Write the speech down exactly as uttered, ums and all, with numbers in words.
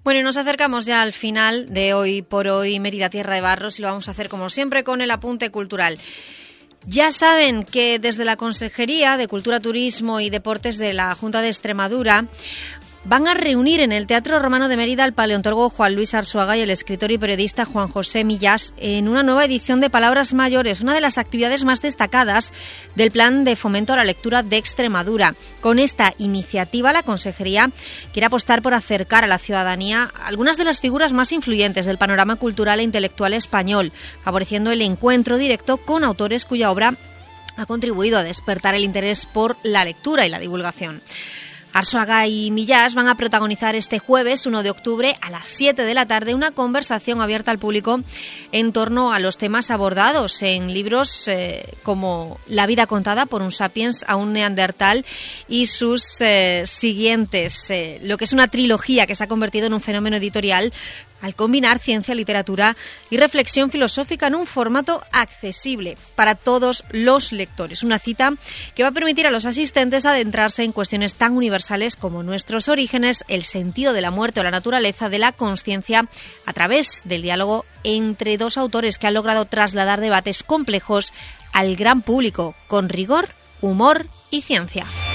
Bueno, y nos acercamos ya al final de Hoy por Hoy Mérida Tierra de Barros y lo vamos a hacer como siempre con el apunte cultural. Ya saben que desde la Consejería de Cultura, Turismo y Deportes de la Junta de Extremadura van a reunir en el Teatro Romano de Mérida al paleontólogo Juan Luis Arzuaga y el escritor y periodista Juan José Millás en una nueva edición de Palabras Mayores, una de las actividades más destacadas del Plan de Fomento a la Lectura de Extremadura. Con esta iniciativa, la Consejería quiere apostar por acercar a la ciudadanía algunas de las figuras más influyentes del panorama cultural e intelectual español, favoreciendo el encuentro directo con autores cuya obra ha contribuido a despertar el interés por la lectura y la divulgación. Arzuaga y Millás van a protagonizar este jueves uno de octubre a las siete de la tarde una conversación abierta al público en torno a los temas abordados en libros eh, como La vida contada por un sapiens a un neandertal y sus eh, siguientes, eh, lo que es una trilogía que se ha convertido en un fenómeno editorial al combinar ciencia, literatura y reflexión filosófica en un formato accesible para todos los lectores. Una cita que va a permitir a los asistentes adentrarse en cuestiones tan universales como nuestros orígenes, el sentido de la muerte o la naturaleza de la consciencia a través del diálogo entre dos autores que han logrado trasladar debates complejos al gran público con rigor, humor y ciencia.